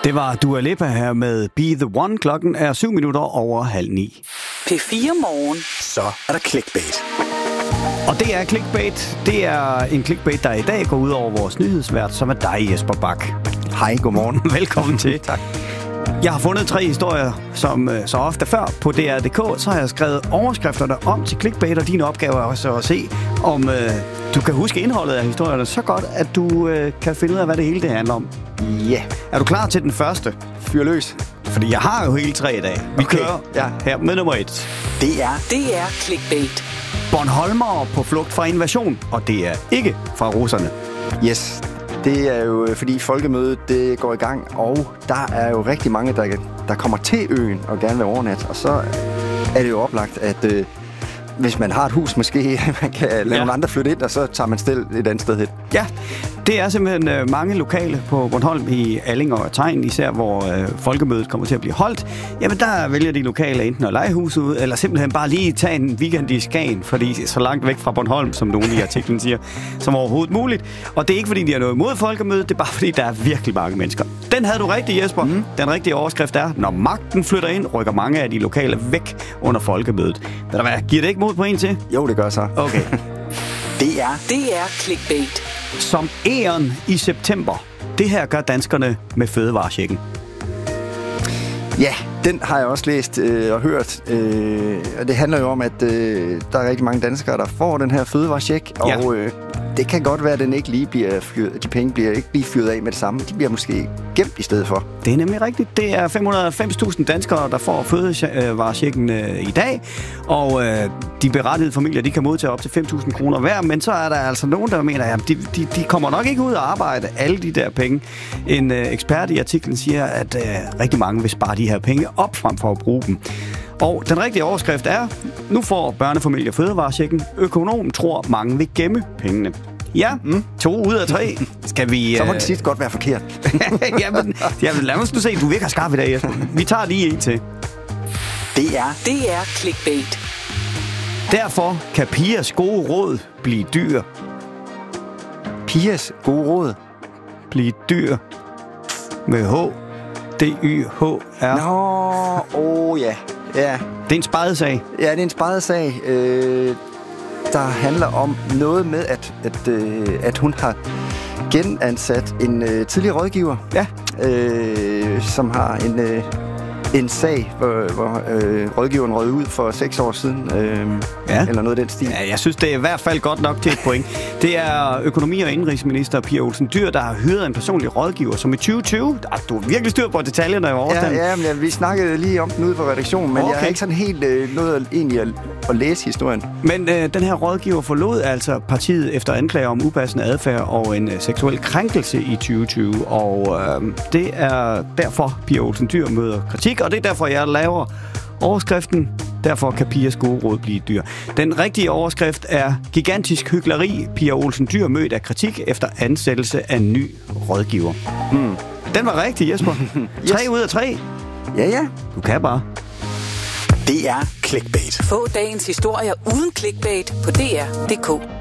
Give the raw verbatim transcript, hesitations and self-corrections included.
Det var Dua Lipa her med Be The One. Klokken er syv minutter over halv ni. P fire Morgen. Så er der clickbait. Og det er clickbait. Det er en clickbait, der i dag går ud over vores nyhedsvært, som er dig, Jesper Bak. Hej, godmorgen. Velkommen til. Tak. Jeg har fundet tre historier, som så ofte før på D R punktum d k, så har jeg skrevet overskrifterne om til clickbait, og din opgave er også at se, om øh, du kan huske indholdet af historierne så godt, at du øh, kan finde ud af, hvad det hele det handler om. Ja. Yeah. Er du klar til den første? Fyr løs. Fordi jeg har jo hele tre i dag. Vi okay. kører ja. her med nummer et. Det er... Det er clickbait. Bornholmere på flugt fra invasion, og det er ikke fra russerne. Yes. Det er jo, fordi folkemødet det går i gang, og der er jo rigtig mange, der, der kommer til øen og gerne vil overnat. Og så er det jo oplagt, at øh, hvis man har et hus, måske man kan lade ja. nogle andre flytte ind, og så tager man sted et andet sted hen. Ja, det er simpelthen øh, mange lokale på Bornholm i Alling og Tegn, især hvor øh, folkemødet kommer til at blive holdt. Jamen der vælger de lokale enten at leje huset ud, eller simpelthen bare lige tage en weekend i Skagen, fordi så langt væk fra Bornholm, som nogen i artiklen siger, som overhovedet muligt. Og det er ikke fordi, de har noget imod folkemødet, det er bare fordi, der er virkelig mange mennesker. Den havde du rigtig, Jesper. Mm. Den rigtige overskrift er, når magten flytter ind, rykker mange af de lokale væk under folkemødet. Ved du hvad, giver det ikke mod på en til? Jo, det gør så. Okay. Det er... Det er clickbait. Som æren i september. Det her gør danskerne med fødevarechecken. Ja, den har jeg også læst øh, og hørt. Øh, og det handler jo om, at øh, der er rigtig mange danskere, der får den her fødevarecheck. Ja. Og øh, det kan godt være, at den ikke lige bliver fyret, de penge bliver ikke lige fyret af med det samme. De bliver måske gemt i stedet for. Det er nemlig rigtigt. Det er fem hundrede og halvfems tusind danskere, der får fødevarechecken øh, i dag. Og øh, de berettigede familier, de kan modtage op til fem tusind kroner hver. Men så er der altså nogen, der mener, at de, de, de kommer nok ikke ud og arbejde alle de der penge. En øh, ekspert i artiklen siger, at øh, rigtig mange vil spare de her penge op frem for at bruge dem. Og den rigtige overskrift er, nu får børnefamilier fødevarechecken. Økonom tror, mange vil gemme pengene. Ja, mm. to ud af tre. Skal vi... Så må det sidst godt være forkert. jamen, jamen, lad os nu se, du virker skarp i dag, Jesper. Vi tager lige en til. Det er... Det er clickbait. Derfor kan Pias gode råd blive dyr. Pias gode råd? Blive dyr. Med H. D Y H R. Nå, åh oh, ja. ja. Det er en spadesag. Ja, det er en spadesag, øh, der handler om noget med, at, at, øh, at hun har genansat en øh, tidligere rådgiver, ja. øh, som har en, øh, en sag, hvor, hvor øh, rådgiveren rød ud for seks år siden, øh, ja. eller noget af den stil. Ja, jeg synes, det er i hvert fald godt nok til et point. Det er økonomi- og indrigsminister Pia Olsen Dyhr, der har hyret en personlig rådgiver, som i tyve tyve... Du har virkelig styr på detaljerne i overstanden. Ja, ja, men ja, vi snakkede lige om den ude på redaktionen, men okay. jeg har ikke sådan helt øh, noget egentlig at, at læse historien. Men øh, den her rådgiver forlod altså partiet efter anklager om upassende adfærd og en øh, seksuel krænkelse i tyve tyve, og øh, det er derfor, Pia Olsen Dyhr møder kritik, og det er derfor, jeg laver overskriften. Derfor kan Pias gode råd blive dyr. Den rigtige overskrift er gigantisk hykleri. Pia Olsen Dyhr mødt af kritik efter ansættelse af ny rådgiver. Mm. Den var rigtig, Jesper. yes. Tre ud af tre. Ja, ja. Du kan bare. Det er clickbait. Få dagens historier uden clickbait på D R punktum d k.